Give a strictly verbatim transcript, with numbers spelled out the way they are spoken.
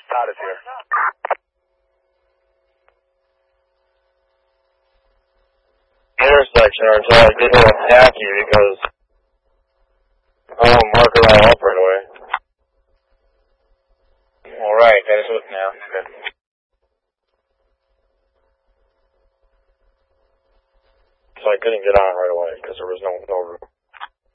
Todd is here. Intersection until I get here and attack you because I won't mark it all up right away. Alright, that is look now. Good. So I couldn't get on right away because there was no, no room.